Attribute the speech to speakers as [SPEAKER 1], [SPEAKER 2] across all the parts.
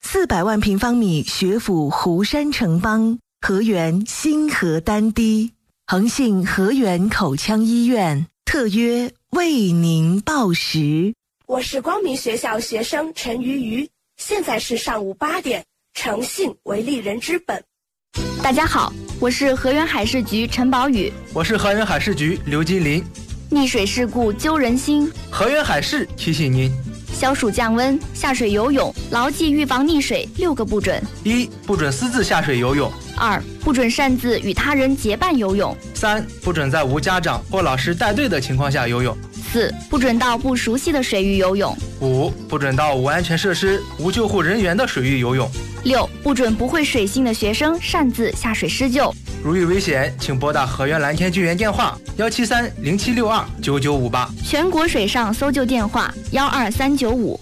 [SPEAKER 1] 400万平方米学府湖山城邦，河源新河丹堤，恒信河源口腔医院特约为您报时。
[SPEAKER 2] 我是光明学校学生陈瑜瑜，现在是上午8点，诚信为利人之本。
[SPEAKER 3] 大家好，我是河源海事局陈宝宇。
[SPEAKER 4] 我是河源海事局刘金林。
[SPEAKER 3] 溺水事故揪人心，
[SPEAKER 4] 河源海事提醒您：
[SPEAKER 3] 消暑降温，下水游泳牢记预防溺水6个不准。
[SPEAKER 4] 1. 不准私自下水游泳。
[SPEAKER 3] 2. 不准擅自与他人结伴游泳。
[SPEAKER 4] 3. 不准在无家长或老师带队的情况下游泳。
[SPEAKER 3] 4. 不准到不熟悉的水域游泳。
[SPEAKER 4] 5. 不准到无安全设施、无救护人员的水域游泳。
[SPEAKER 3] 6. 不准不会水性的学生擅自下水施救。
[SPEAKER 4] 如遇危险，请拨打河源蓝天救援电话17307629958，
[SPEAKER 3] 全国水上搜救电话12395。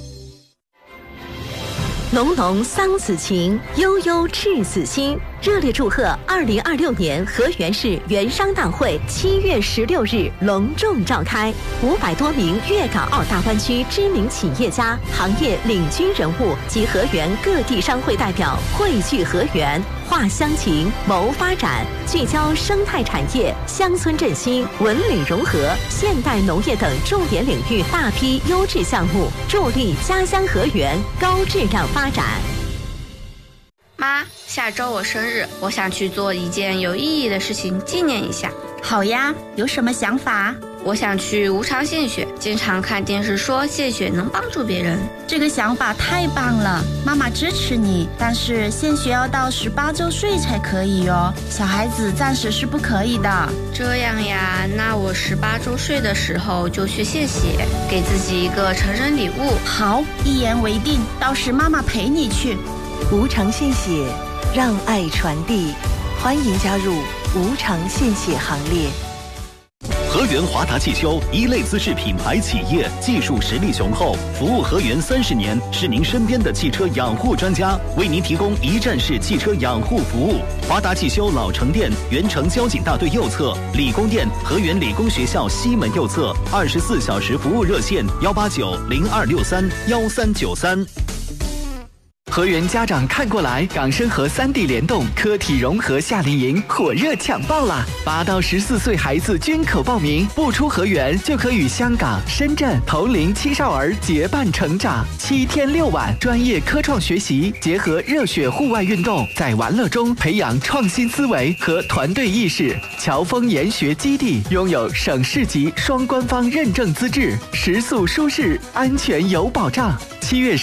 [SPEAKER 5] 浓浓桑梓情，悠悠赤子心。热烈祝贺2026年河源市园商大会7月16日隆重召开，500多名粤港澳大湾区知名企业家、行业领军人物及河源各地商会代表汇聚河源，话乡情，谋发展，聚焦生态产业、乡村振兴、文旅融合、现代农业等重点领域大批优质项目，助力家乡河源高质量发展。
[SPEAKER 6] 妈，下周我生日，我想去做一件有意义的事情纪念一下。
[SPEAKER 7] 好呀，有什么想法？
[SPEAKER 6] 我想去无偿献血，经常看电视说献血能帮助别人。
[SPEAKER 7] 这个想法太棒了，妈妈支持你，但是献血要到18周岁才可以哦，小孩子暂时是不可以的。
[SPEAKER 6] 这样呀，那我18周岁的时候就去献血，给自己一个成人礼物。
[SPEAKER 7] 好，一言为定，到时妈妈陪你去。
[SPEAKER 1] 无偿献血，让爱传递，欢迎加入无偿献血行列。
[SPEAKER 8] 河源华达汽修1类资质品牌企业，技术实力雄厚，服务河源30年，是您身边的汽车养护专家，为您提供一站式汽车养护服务。华达汽修老城店原城交警大队右侧，理工店河源理工学校西门右侧，24小时服务热线18902631393。
[SPEAKER 9] 河源家长看过来，港深河3D 联动科体融合夏令营火热抢报啦！8到14岁孩子均可报名，不出河源就可与香港、深圳同龄青少儿结伴成长。7天6晚，专业科创学习，结合热血户外运动，在玩乐中培养创新思维和团队意识。侨丰研学基地拥有省市级双官方认证资质，食宿舒适，安全有保障。7月